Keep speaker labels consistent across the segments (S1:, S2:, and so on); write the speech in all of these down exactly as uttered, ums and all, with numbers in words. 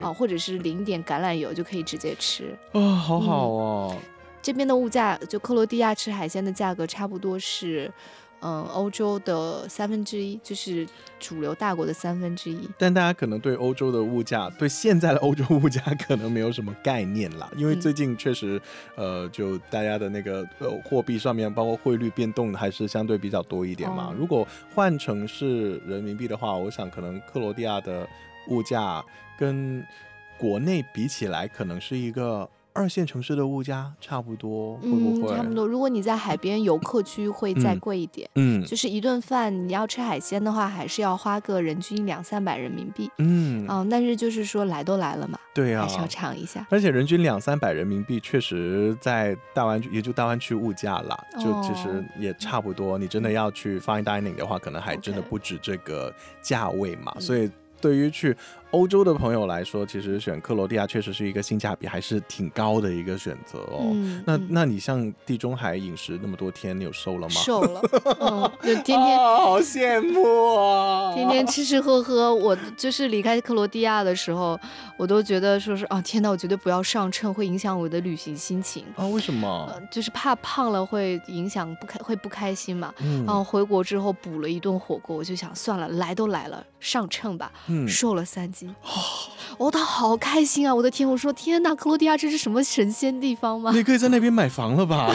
S1: 啊，或者是淋一点橄榄油就可以直接吃。
S2: 哦，好好哦。嗯，
S1: 这边的物价，就克罗地亚吃海鲜的价格差不多是，嗯，欧洲的三分之一，就是主流大国的三分之一。
S2: 但大家可能对欧洲的物价，对现在的欧洲物价可能没有什么概念啦，因为最近确实，嗯、呃，就大家的那个呃货币上面，包括汇率变动还是相对比较多一点嘛。哦、如果换成是人民币的话，我想可能克罗地亚的物价跟国内比起来，可能是一个二线城市的物价差不多，会不会？
S1: 嗯，差不多。如果你在海边游客区会再贵一点，嗯，就是一顿饭你要吃海鲜的话，还是要花个人均两三百人民币，嗯，嗯，但是就是说来都来了嘛，
S2: 对啊，
S1: 还是要尝一下。
S2: 而且人均两三百人民币，确实在大湾区，也就大湾区物价啦，就其实也差不多。哦、你真的要去 fine dining 的话，可能还真的不止这个价位嘛， okay. 所以对于去欧洲的朋友来说，其实选克罗地亚确实是一个性价比还是挺高的一个选择哦。嗯、那、嗯、那你像地中海饮食那么多天，你有瘦了吗？
S1: 瘦了，嗯，就天天、
S2: 哦、好羡慕啊！
S1: 天天吃吃喝喝。我就是离开克罗地亚的时候，我都觉得说是啊，天哪，我绝对不要上秤，会影响我的旅行心情
S2: 啊。为什么？
S1: 呃、就是怕胖了会影响不开，会不开心嘛。嗯，然后回国之后补了一顿火锅，我就想算了，来都来了，上秤吧。嗯，瘦了三斤。哦，他好开心啊！我的天，我说天哪，克罗地亚这是什么神仙地方吗？
S2: 你可以在那边买房了吧？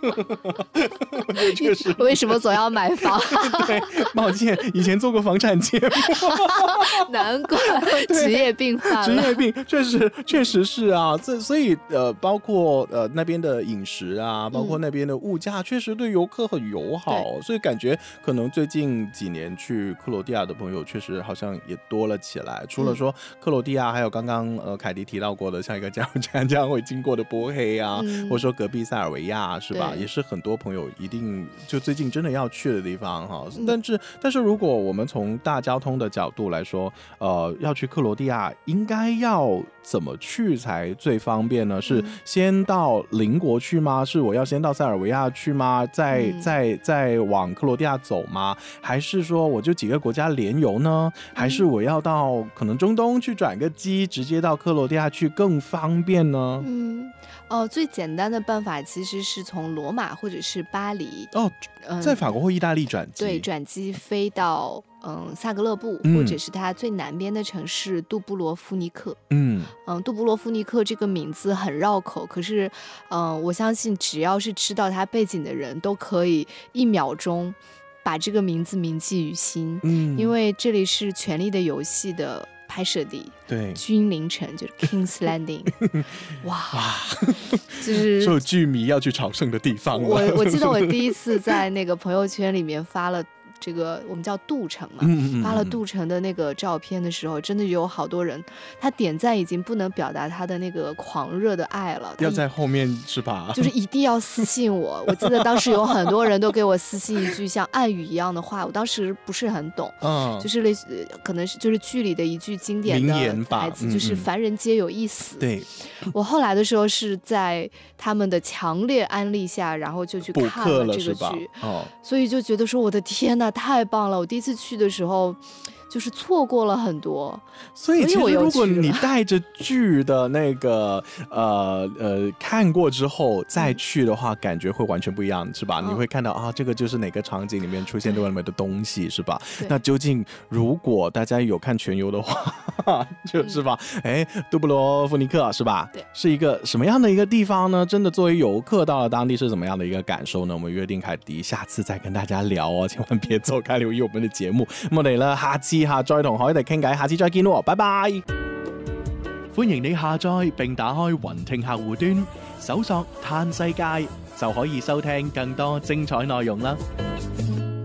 S1: 你为什么总要买房？
S2: 对，抱歉，以前做过房产节目。
S1: 难怪职业病犯了。
S2: 职业病确实确实是啊，这所以呃，包括呃那边的饮食啊，包括那边的物价，确实对游客很友好，嗯、所以感觉可能最近几年去克罗地亚的朋友，确实好像也多了起来。除了说克罗地亚，还有刚刚呃凯迪提到过的，像一个加油站这样会经过的波黑啊，嗯、或者说隔壁塞尔维亚是吧？也是很多朋友一定就最近真的要去的地方哈。嗯、但是但是如果我们从大交通的角度来说，呃，要去克罗地亚应该要怎么去才最方便呢？是先到邻国去吗？是我要先到塞尔维亚去吗？再、嗯、再再往克罗地亚走吗？还是说我就几个国家联游呢？还是我要到可能中东去转个机，直接到克罗地亚去更方便呢？
S1: 嗯，哦，最简单的办法其实是从罗马或者是巴黎
S2: 哦，在法国或意大利转机，
S1: 嗯、对，转机飞到嗯萨格勒布，嗯、或者是它最南边的城市杜布罗夫尼克。嗯嗯，杜布罗夫尼克这个名字很绕口，可是嗯，我相信只要是知道它背景的人都可以一秒钟把这个名字铭记于心。嗯，因为这里是《权力的游戏》的拍摄地，
S2: 对，
S1: 君临城就是 King's Landing。 哇，就是
S2: 所有剧迷要去朝圣的地方了。
S1: 我我记得我第一次在那个朋友圈里面发了这个我们叫杜城嘛，嗯嗯嗯，发了杜城的那个照片的时候，真的有好多人，他点赞已经不能表达他的那个狂热的爱了，
S2: 要在后面是吧？
S1: 就是一定要私信我。我记得当时有很多人都给我私信一句像暗语一样的话，我当时不是很懂，嗯，就是类似可能是就是剧里的一句经典的台词，就是凡人皆有一死。
S2: 对，
S1: 我后来的时候是在他们的强烈安利下，然后就去看了这个剧，哦，所以就觉得说我的天哪，太棒了！我第一次去的时候就是错过了很多，
S2: 所以其实如果你带着剧的那个呃呃看过之后再去的话，嗯、感觉会完全不一样，是吧？嗯、你会看到啊，这个就是哪个场景里面出现这么的东西，是吧？那究竟如果大家有看全游的话，就是吧？哎、嗯，杜布罗夫尼克是吧？对，是一个什么样的一个地方呢？真的作为游客到了当地是怎么样的一个感受呢？我们約定凱迪下次再跟大家聊哦，千萬別走開，留意我們的節目。我哋咧下次下再同凱迪傾偈，下次再見咯，拜拜！歡迎你下載並打開雲聽客戶端，搜索嘆世界就可以收聽更多精彩內容啦。